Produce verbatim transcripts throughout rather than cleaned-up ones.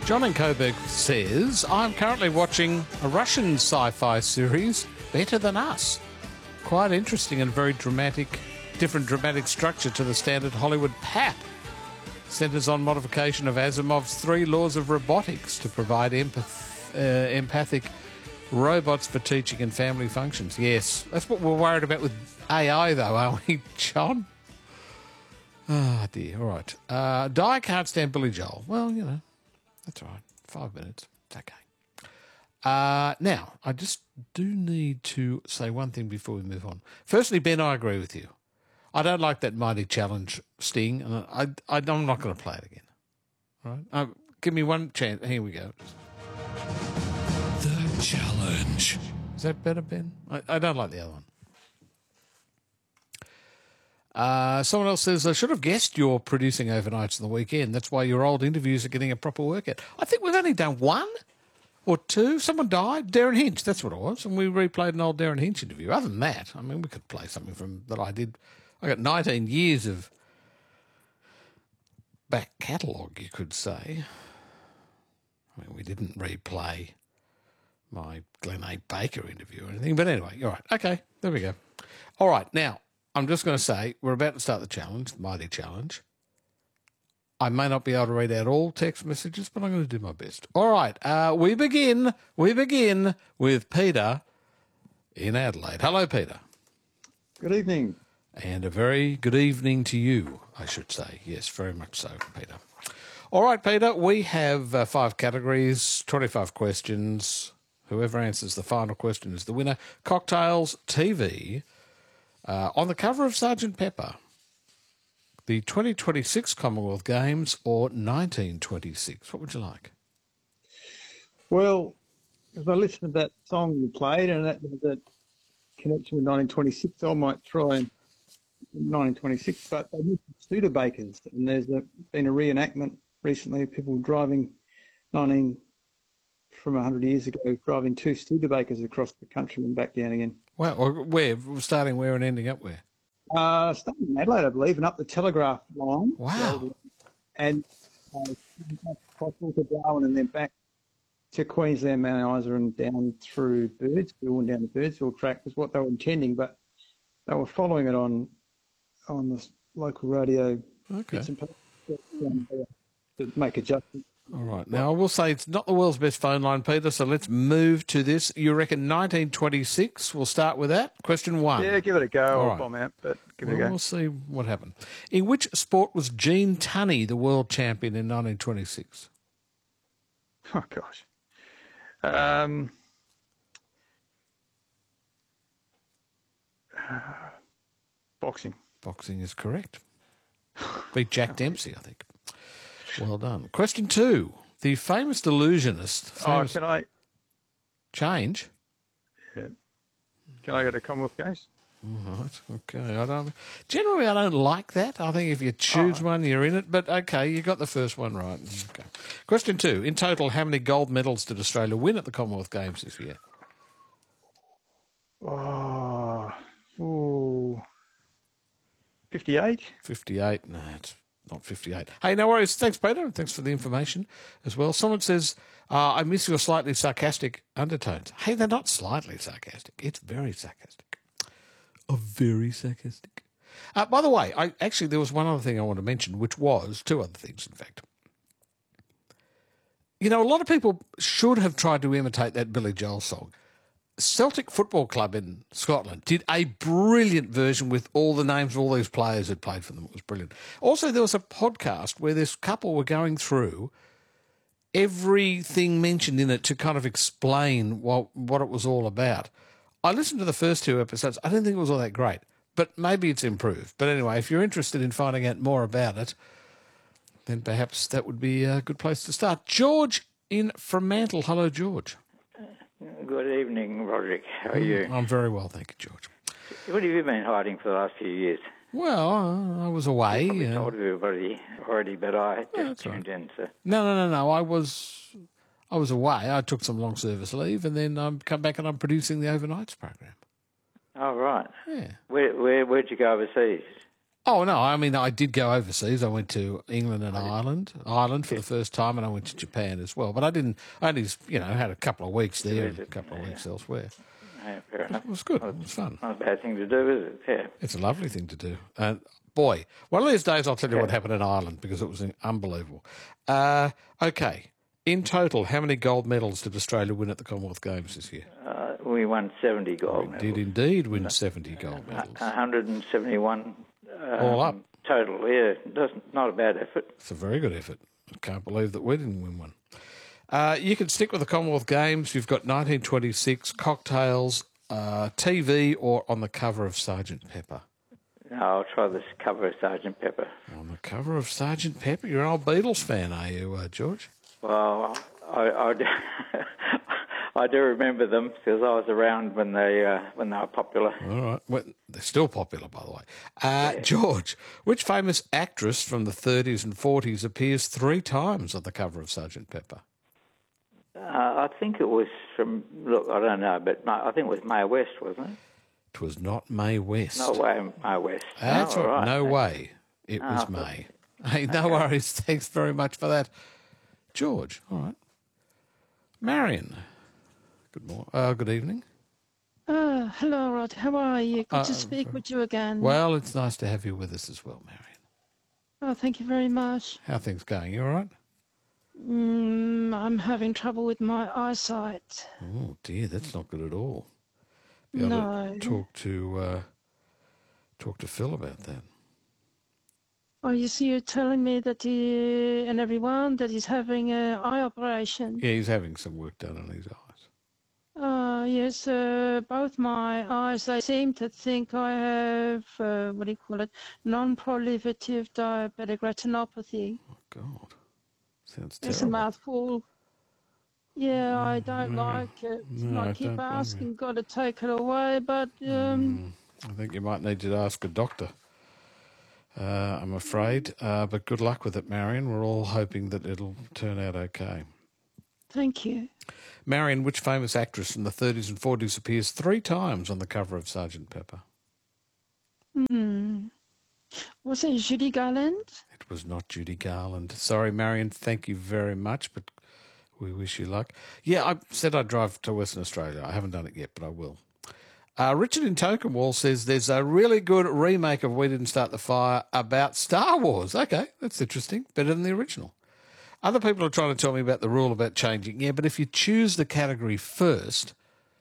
John in Coburg says, I'm currently watching a Russian sci-fi series, Better Than Us. Quite interesting and very dramatic, different dramatic structure to the standard Hollywood pap. Centres on modification of Asimov's three laws of robotics to provide empath, uh, empathic robots for teaching and family functions. Yes, that's what we're worried about with A I, though, aren't we, John? Oh, dear. All right. Uh, Di can't stand Billy Joel. Well, you know, that's all right. Five minutes. It's okay. Uh, now, I just do need to say one thing before we move on. Firstly, Ben, I agree with you. I don't like that Mighty Challenge sting, and I, I, I'm not going to play it again. All right? Uh, give me one chance. Here we go. The Challenge. Is that better, Ben? I, I don't like the other one. Uh, someone else says, I should have guessed you're producing overnights on the weekend. That's why your old interviews are getting a proper workout. I think we've only done one or two. Someone died. Darren Hinch, that's what it was. And we replayed an old Darren Hinch interview. Other than that, I mean, we could play something from that I did. I got nineteen years of back catalogue, you could say. I mean, we didn't replay my Glenn A. Baker interview or anything. But anyway, all right. Okay, there we go. All right, now, I'm just going to say, we're about to start the challenge, the Mighty Challenge. I may not be able to read out all text messages, but I'm going to do my best. All right, uh, we begin, we begin with Peter in Adelaide. Hello, Peter. Good evening. And a very good evening to you, I should say. Yes, very much so, Peter. All right, Peter, we have uh, five categories, twenty-five questions. Whoever answers the final question is the winner. Cocktails, T V. Uh, on the cover of Sergeant Pepper, the twenty twenty-six Commonwealth Games or nineteen twenty-six? What would you like? Well, as I listened to that song you played and that, that connection with nineteen twenty-six, I might try and nineteen twenty-six, but they used Studebakers, and there's a, been a reenactment recently of people driving nineteen from one hundred years ago, driving two Studebakers across the country and back down again. Wow, or where? Starting where and ending up where? Uh, starting in Adelaide, I believe, and up the Telegraph line. Wow. And uh, across to Darwin and then back to Queensland, Mount Isa and down through Birdsville and down the Birdsville track was what they were intending, but they were following it on on the local radio. Okay. Bits and pieces to make adjustments. All right. Now, I will say it's not the world's best phone line, Peter, so let's move to this. You reckon nineteen twenty-six? We'll start with that. Question one. Yeah, give it a go. All I'll right. bomb out, but give well, it a go. We'll see what happened. In which sport was Gene Tunney the world champion in nineteen twenty-six? Oh, gosh. Um, boxing. Boxing is correct. Beat Jack Dempsey, I think. Well done. Question two. The famous delusionist. Famous oh, can I... Change? Yeah. Can I go to Commonwealth Games? All right. Okay. I don't... Generally, I don't like that. I think if you choose oh. one, you're in it. But, okay, you got the first one right. Okay. Question two. In total, how many gold medals did Australia win at the Commonwealth Games this year? Oh... Ooh... fifty-eight? fifty-eight. No, it's not fifty-eight. Hey, no worries. Thanks, Peter. Thanks for the information as well. Someone says, uh, I miss your slightly sarcastic undertones. Hey, they're not slightly sarcastic. It's very sarcastic. Oh, very sarcastic. Uh, by the way, I actually, there was one other thing I want to mention, which was, two other things, in fact. You know, a lot of people should have tried to imitate that Billy Joel song. Celtic Football Club in Scotland did a brilliant version with all the names of all these players who played for them. It was brilliant. Also, there was a podcast where this couple were going through everything mentioned in it to kind of explain what, what it was all about. I listened to the first two episodes. I didn't think it was all that great, but maybe it's improved. But anyway, if you're interested in finding out more about it, then perhaps that would be a good place to start. George in Fremantle. Hello, George. Good evening, Roderick. How are you? I'm very well, thank you, George. What have you been hiding for the last few years? Well, uh, I was away. I uh, told everybody already, but I just oh, tuned right. in. So. No, no, no, no. I was, I was away. I took some long service leave, and then I'm come back and I'm producing the overnights program. Oh right. Yeah. Where, where, where'd you go overseas? Oh, no, I mean, I did go overseas. I went to England and Ireland, Ireland for the first time, and I went to Japan as well. But I didn't, I only, you know, had a couple of weeks there and a couple of weeks elsewhere. Yeah, fair enough. It was good. It was fun. Not a bad thing to do, is it? Yeah. It's a lovely thing to do. And boy, one of these days I'll tell you what happened in Ireland because it was unbelievable. Uh, okay. In total, how many gold medals did Australia win at the Commonwealth Games this year? Uh, we won seventy gold We medals. did indeed win seventy gold medals. one hundred seventy-one um, All up. total. Yeah, doesn't not a bad effort. It's a very good effort. I can't believe that we didn't win one. Uh, you can stick with the Commonwealth Games. You've got nineteen twenty-six, cocktails, uh, T V, or on the cover of Sergeant Pepper. No, I'll try this cover of Sergeant Pepper. On the cover of Sergeant Pepper. You're an old Beatles fan, are you, uh, George? Well, I, I, do- I do remember them because I was around when they uh, when they were popular. All right. Well, they're still popular, by the way. Uh, George, which famous actress from the thirties and forties appears three times on the cover of Sergeant Pepper? Uh, I think it was from, look, I don't know, but Ma- I think it was Mae West, wasn't it? It was not Mae West. No way, Mae West. That's oh, all right. right. No way. It Oh, was May. Hey, no worries. Thanks very much for that. George, all right. Marion, good morning. Uh, good evening. Oh, hello, Rod. How are you? Good Uh, to speak with you again. Well, it's nice to have you with us as well, Marion. Oh, thank you very much. How are things going? You all right? Mm, I'm having trouble with my eyesight. Oh, dear, that's not good at all. Be able No. to talk to, uh, talk to Phil about that. Oh, you see, you're telling me that he and everyone that he's having an eye operation. Yeah, he's having some work done on his eyes. Uh, yes, uh, both my eyes, they seem to think I have, uh, what do you call it, non-proliferative diabetic retinopathy. Oh, God. Sounds It's a terrible. mouthful. Yeah, I don't no, like it. no, I I keep don't blame you. asking God to take it away, but um, I think you might need to ask a doctor. Uh, I'm afraid, uh, but good luck with it, Marion. We're all hoping that it'll turn out okay. thank you. Marion, which famous actress in the thirties and forties appears three times on the cover of Sergeant Pepper? Hmm. Was it Judy Garland? It was not Judy Garland. Sorry, Marion, thank you very much, but we wish you luck. Yeah, I said I'd drive to Western Australia. I haven't done it yet, but I will. Uh, Richard in Tokenwall says there's a really good remake of We Didn't Start the Fire about Star Wars. Okay, that's interesting. Better than the original. Other people are trying to tell me about the rule about changing. Yeah, but if you choose the category first,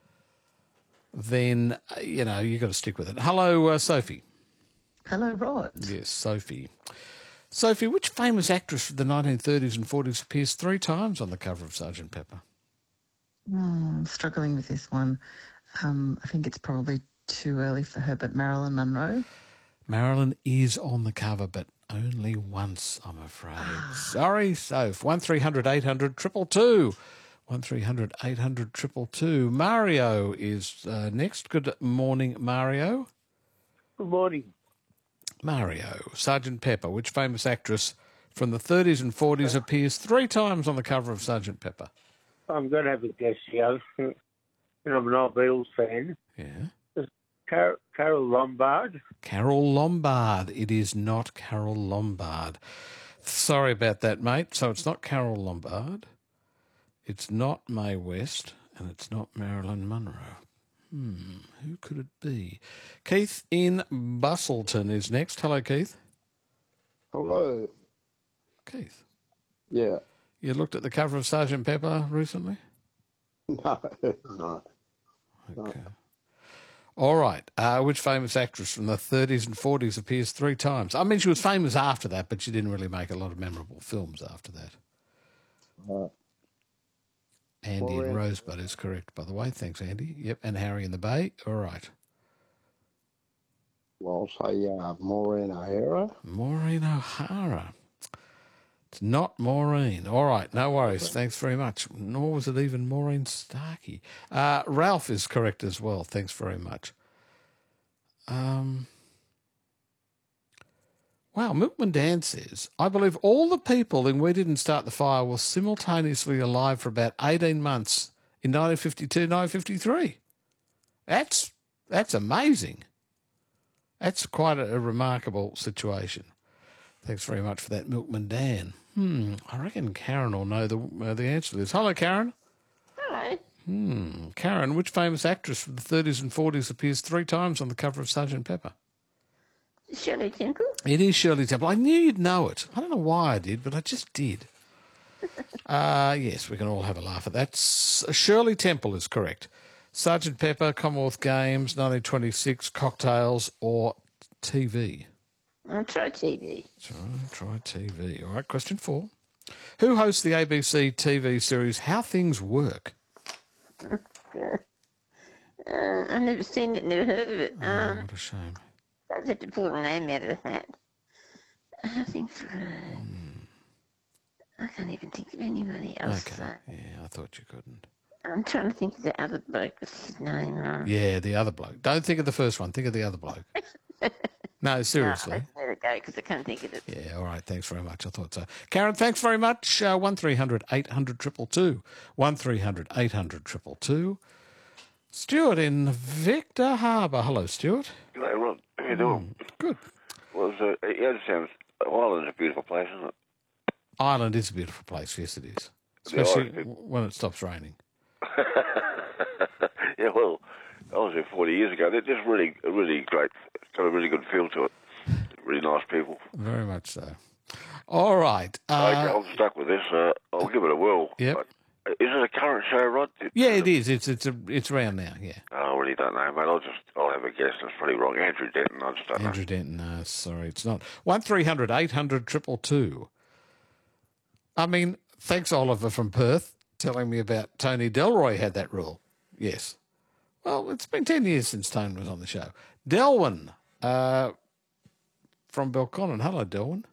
then, uh, you know, you've got to stick with it. Hello, uh, Sophie. Hello, Rod. Yes, Sophie. Sophie, which famous actress from the nineteen thirties and forties appears three times on the cover of Sergeant Pepper? Hmm, I'm struggling with this one. Um, I think it's probably too early for her, but Marilyn Monroe. Marilyn is on the cover, but only once, I'm afraid. Sorry, Soph. one three hundred eight hundred two two two. one three hundred eight hundred two two two. Mario is uh, next. Good morning, Mario. Good morning. Mario, Sergeant Pepper, which famous actress from the thirties and forties appears three times on the cover of Sergeant Pepper? I'm going to have a guess here. And I'm an old Beatles fan. Yeah. Car- Carol Lombard. Carol Lombard. It is not Carol Lombard. Sorry about that, mate. So it's not Carol Lombard. It's not Mae West. And it's not Marilyn Monroe. Hmm. Who could it be? Keith in Bustleton is next. Hello, Keith. Hello. Keith. Yeah. You looked at the cover of Sergeant Pepper recently? No. No. Okay. All right. Uh, which famous actress from the thirties and forties appears three times? I mean, she was famous after that, but she didn't really make a lot of memorable films after that. Uh, Andy and Maureen. Rosebud is correct, by the way. Thanks, Andy. Yep, and Harry in the Bay. All right. well, I'll say uh, Maureen O'Hara. Maureen O'Hara. It's not Maureen. All right, no worries. Thanks very much. Nor was it even Maureen Starkey. Uh, Ralph is correct as well. Thanks very much. Um, wow, Milkman Dan says, I believe all the people in We Didn't Start the Fire were simultaneously alive for about eighteen months in nineteen fifty-two, nineteen fifty-three. That's, that's amazing. That's quite a, a remarkable situation. Thanks very much for that, Milkman Dan. Hmm, I reckon Karen will know the uh, the answer to this. Hello, Karen. Hello. Hmm, Karen, which famous actress from the thirties and forties appears three times on the cover of Sergeant Pepper? Shirley Temple. It is Shirley Temple. I knew you'd know it. I don't know why I did, but I just did. uh, yes, we can all have a laugh at that. S- Shirley Temple is correct. Sergeant Pepper, Commonwealth Games, nineteen twenty-six, Cocktails, or T V? I'll try T V. Try, try T V. All right, question four. Who hosts the A B C T V series How Things Work? Uh, I've never seen it, never heard of it. Oh, Um, what a shame. I'd have to pull the name out of the hat. I think for, Hmm. I can't even think of anybody else. Okay, Uh, yeah, I thought you couldn't. I'm trying to think of the other bloke. What's his name? Um, Yeah, the other bloke. Don't think of the first one. Think of the other bloke. No, seriously. No, let's let it go because I can't think of it. Yeah, all right. Thanks very much. I thought so. Karen, thanks very much. Uh, one three hundred eight hundred two two two. one three hundred eight hundred two two two. Stuart in Victor Harbour. Hello, Stuart. G'day, Rod. How you doing? Good. Well, so, yeah, it sounds, Ireland's a beautiful place, isn't it? Ireland is a beautiful place. Yes, it is. Yeah, Especially I- when it stops raining. Yeah, well, I was there forty years ago. They're just really, really great. It's got a really good feel to it. Really nice people. Very much so. All right. okay, Uh, I'm stuck with this. Uh, I'll give it a whirl. Yep. But is it a current show, Rod? It- yeah, it is. It's it's a, it's around now. Yeah. I really don't know, mate. I'll just, I'll have a guess. That's pretty wrong. Andrew Denton, I just don't Andrew Denton. No, sorry, it's not. One three hundred eight hundred two two two. I mean, thanks, Oliver from Perth, telling me about Tony Delroy had that rule. Yes. Well, it's been ten years since Tony was on the show. Delwyn uh, from Belconnen. Hello, Delwyn.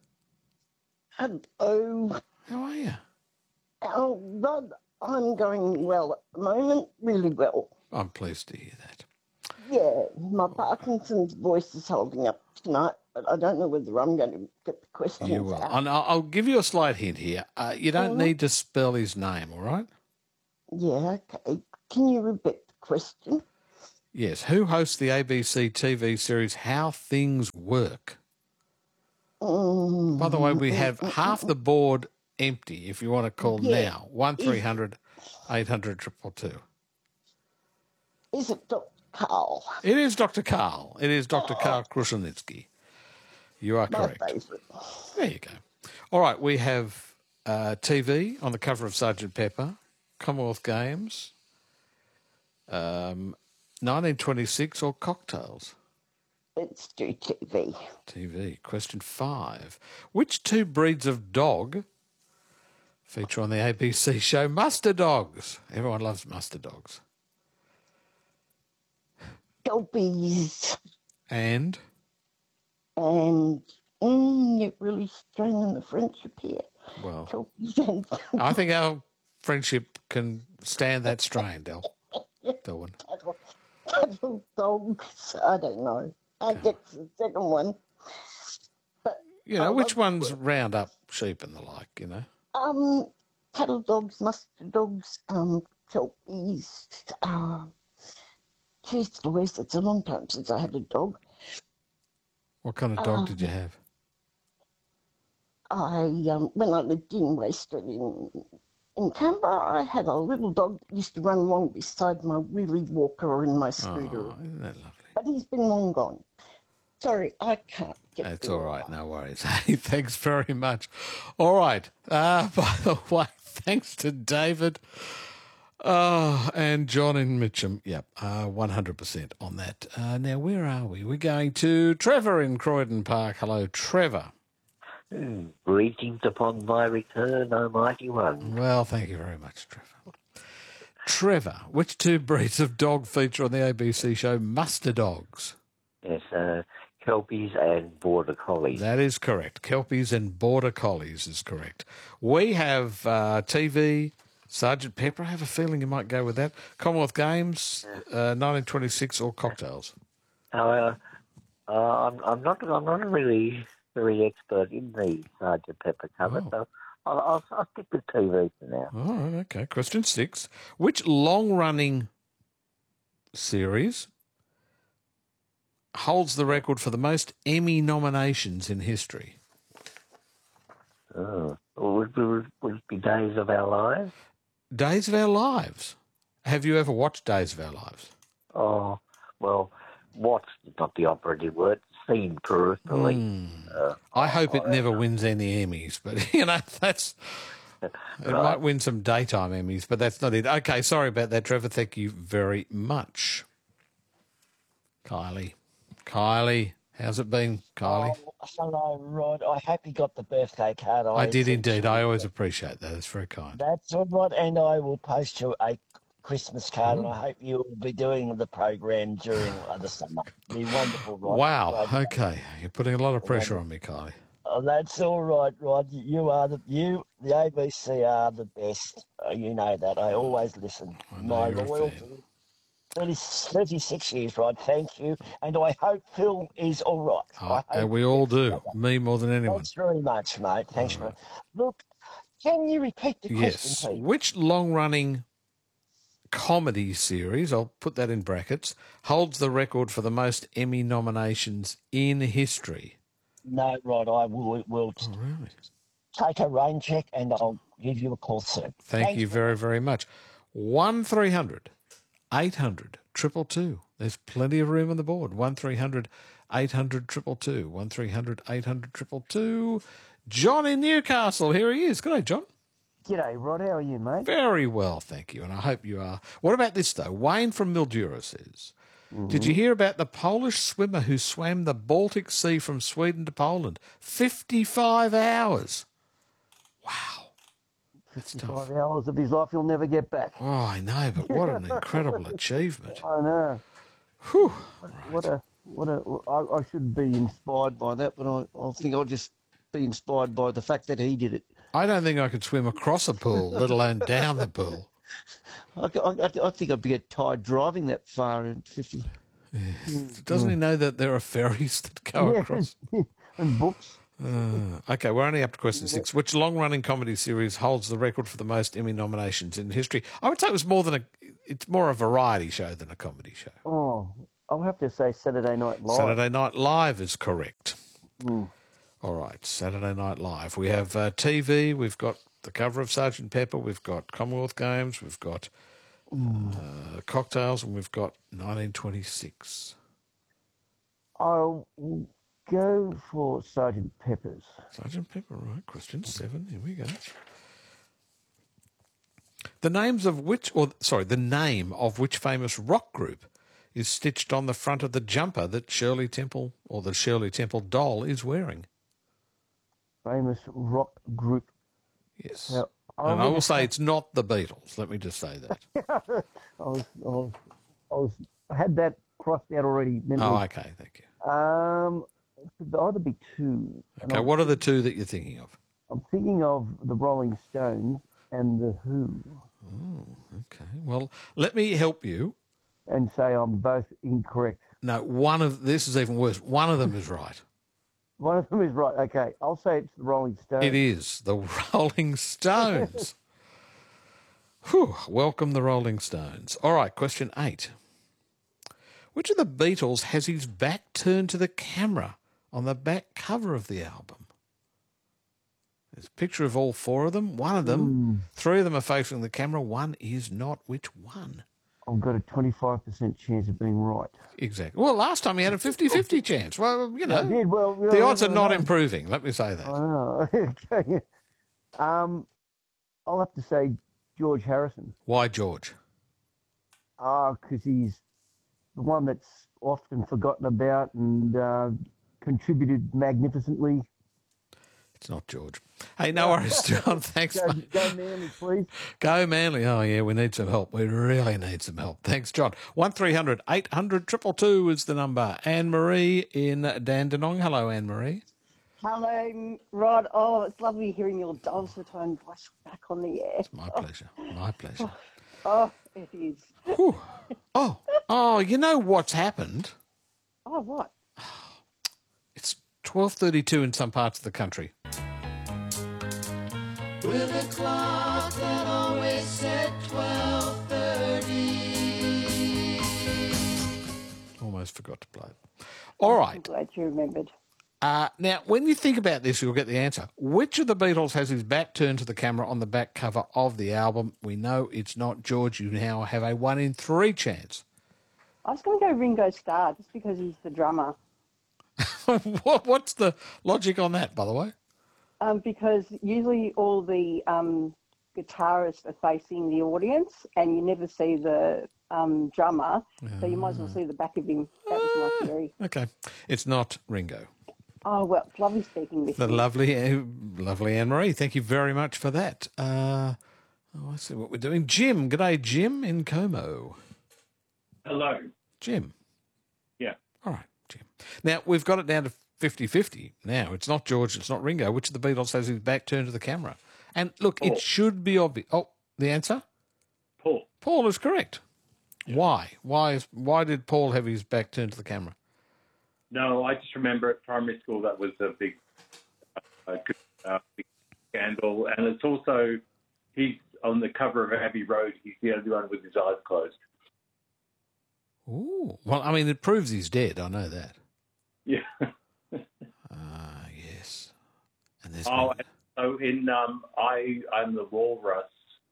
Hello. How are you? Oh, Rod, I'm going well at the moment, really well. I'm pleased to hear that. Yeah, my Parkinson's voice is holding up tonight, but I don't know whether I'm going to get the questions You will. out. And I'll I'll give you a slight hint here. Uh, you don't Mhm. need to spell his name, all right? Yeah, okay. Can you repeat the question? Yes. Who hosts the A B C T V series How Things Work? Mm, By the way, we have half the board empty if you want to call Yeah. now. one three hundred eight hundred two two two. Is it Doctor Carl? It is Doctor Carl. It is Doctor Carl Krushenitsky. You are My correct. favourite. There you go. All right, we have uh, T V on the cover of Sergeant Pepper, Commonwealth Games, um, nineteen twenty-six, or Cocktails. Let's do T V. T V. Question five. Which two breeds of dog feature on the A B C show Muster Dogs? Everyone loves Muster Dogs. Kelpies. And And mm, you're really straining the friendship here. Well, Kelpies and I think our friendship can stand that strain, Del. Delwyn. cattle, cattle dogs. I don't know. I get the second one. But You know, I which love- ones round up sheep and the like, you know? Um, cattle dogs, muster dogs, um, kelpies. Uh, geez Louise, it's a long time since I had a dog. What kind of dog Um, did you have? I um, when I lived in Western in in Canberra, I had a little dog that used to run along beside my wheelie walker and my scooter. Oh, isn't that lovely? But he's been long gone. Sorry, I can't get That's through all right, no worries. Hey, thanks very much. All right. Uh, by the way, thanks to David uh, and John in Mitcham. Yep, uh, one hundred percent on that. Uh, now, where are we? We're going to Trevor in Croydon Park. Hello, Trevor. Greetings upon my return, O mighty one. Well, thank you very much, Trevor. Trevor, which two breeds of dog feature on the A B C show Muster Dogs? Yes, uh, Kelpies and Border Collies. That is correct. Kelpies and Border Collies is correct. We have uh, T V, Sergeant Pepper. I have a feeling you might go with that. Commonwealth Games, uh, nineteen twenty-six, or Cocktails. Uh, uh, I'm, I'm not. I'm not really very expert in the Sergeant Pepper cover, Oh. so I'll, I'll, I'll stick with T V for now. All right, okay. Question six. Which long-running series holds the record for the most Emmy nominations in history? Oh, would, would, would it be Days of Our Lives? Days of Our Lives. Have you ever watched Days of Our Lives? Oh, well, watched, not the operative word, seen peripherally. Mm. Uh, I hope it never wins any Emmys, but, you know, that's... It Right. might win some daytime Emmys, but that's not it. Okay, sorry about that, Trevor. Thank you very much. Kylie. Kylie, how's it been, Kylie? Oh, hello, Rod. I hope you got the birthday card. I did sent indeed. you. I always appreciate that. It's very kind. That's all right, and I will post you a Christmas card, and I hope you'll be doing the program during the summer. Be wonderful, Rod. Wow. Rod. Okay. You're putting a lot of pressure on me, Kylie. Oh, that's all right, Rod. You are the you, the A B C are the best. Uh, you know that. I always listen. I know My you're a loyal fan. thirty, thirty-six years, Rod. Thank you, and I hope Phil is all right. I Oh, hope and we all do. Me more than anyone. Thanks very much, mate. Thanks very much. Look, can you repeat the question, Yes. please? Which long-running comedy series, I'll put that in brackets, holds the record for the most Emmy nominations in history? No, Rod, I will, will Oh, really? take a rain check and I'll give you a call soon. Thank Thanks. you very, very much. one three hundred eight hundred two two two. There's plenty of room on the board. one three hundred eight hundred two two two. one three hundred eight hundred two two two. John in Newcastle. Here he is. Good day, John. G'day, Rod. How are you, mate? Very well, thank you, and I hope you are. What about this, though? Wayne from Mildura says, did you hear about the Polish swimmer who swam the Baltic Sea from Sweden to Poland? fifty-five hours. Wow. That's tough. Five hours of his life he'll never get back. Oh, I know, but what an incredible achievement. I know. Whew. What a what a. I, I should be inspired by that, but I, I think I'll just be inspired by the fact that he did it. I don't think I could swim across a pool, let alone down the pool. I, I, I think I'd get tired driving that far in fifty. Doesn't he know that there are ferries that go Yeah, across? and books. Uh, okay, we're only up to question six. Which long-running comedy series holds the record for the most Emmy nominations in history? I would say it was more than a. It's more a variety show than a comedy show. Oh, I'll have to say Saturday Night Live. Saturday Night Live is correct. Mm. All right, Saturday Night Live. We have uh, T V. We've got the cover of Sergeant Pepper. We've got Commonwealth Games. We've got uh, cocktails, and we've got nineteen twenty-six. I'll go for Sergeant Pepper's. Sergeant Pepper, right? Question seven. Here we go. The names of which, or sorry, the name of which famous rock group is stitched on the front of the jumper that Shirley Temple or the Shirley Temple doll is wearing? Famous rock group. Yes. Now, And I will say it's not the Beatles. Let me just say that. I was, I was, I was, I had that crossed out already. Mentally. Oh, okay. Thank you. Um, it could either be two. And Okay, I'm, what are the two that you're thinking of? I'm thinking of the Rolling Stones and the Who, Oh, okay. Well, let me help you. and say I'm both incorrect. No, one of this is even worse. One of them is right. One of them is right. Okay, I'll say it's the Rolling Stones. It is the Rolling Stones. Whew, welcome the Rolling Stones. All right, question eight. Which of the Beatles has his back turned to the camera on the back cover of the album? There's a picture of all four of them. One of them, three of them are facing the camera. One is not. Which one? I've got a twenty-five percent chance of being right. Exactly. Well, last time he had a fifty-fifty chance. Well, you know, I did. Well, you the know, odds are I not know. improving, let me say that. I know. Okay. Um, I'll have to say George Harrison. Why George? Ah, because he's the one that's often forgotten about and uh, contributed magnificently. It's not George. Hey, no worries, John. Thanks, Go, mate. go Manly, please. Go Manly. Oh, yeah, we need some help. We really need some help. Thanks, John. one three hundred eight hundred two two two is the number. Anne-Marie in Dandenong. Hello, Anne-Marie. Hello, Rod. Oh, it's lovely hearing your dulcet tone voice back on the air. It's my pleasure. My pleasure. Oh, it is. Whew. Oh, oh, you know what's happened? Oh, what? It's twelve thirty-two in some parts of the country. With a clock that always said twelve thirty. Almost forgot to play it. All I'm right. glad you remembered. Uh, now, when you think about this, you'll get the answer. Which of the Beatles has his back turned to the camera on the back cover of the album? We know it's not George. You now have a one in three chance. I was going to go Ringo Starr just because he's the drummer. what, what's the logic on that, by the way? Um, because usually all the um, guitarists are facing the audience and you never see the um, drummer, so you might as well see the back of him. That was my theory. Okay. It's not Ringo. Oh, well, it's lovely speaking with The you. lovely, uh, lovely Anne-Marie. Thank you very much for that. Uh, oh, I see what we're doing. Jim. G'day, Jim in Como. Hello. Jim. Yeah. All right, Jim. Now, we've got it down to fifty-fifty now. It's not George, it's not Ringo. Which of the Beatles has his back turned to the camera? And look, Paul. it should be obvious. Oh, the answer? Paul. Paul is correct. Why? Why is why did Paul have his back turned to the camera? No, I just remember at primary school that was a big, uh, uh, big scandal. And it's also, he's on the cover of Abbey Road. He's the only one with his eyes closed. Ooh. Well, I mean, it proves he's dead. I know that. Yeah. Ah, yes. And there's Oh, and so in um, I, I'm the Walrus,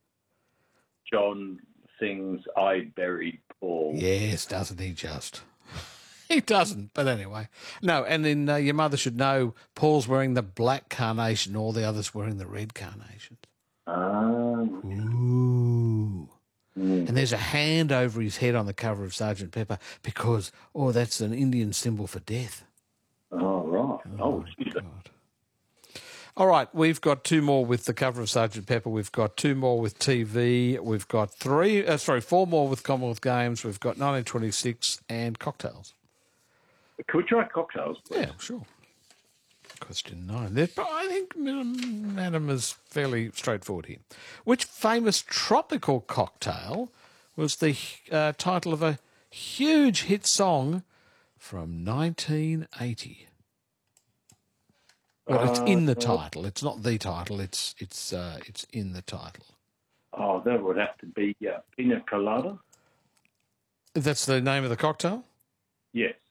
John sings I Buried Paul. Yes, doesn't he just? He doesn't, but anyway. No, and then uh, your mother should know Paul's wearing the black carnation, all the others wearing the red carnations. Um, Ooh. And there's a hand over his head on the cover of Sergeant Pepper because, oh, that's an Indian symbol for death. Oh, right. Oh, Jesus. All right, we've got two more with the cover of Sergeant Pepper. We've got two more with T V. We've got three, uh, sorry, four more with Commonwealth Games. We've got nineteen twenty-six and cocktails. Could we try cocktails, please? Yeah, sure. Question nine. There, but I think um, Adam is fairly straightforward here. Which famous tropical cocktail was the uh, title of a huge hit song from nineteen eighty? Well, it's in the Uh, title. It's not the title. It's it's uh, it's in the title. Oh, that would have to be uh, Pina Colada. That's the name of the cocktail? Yes.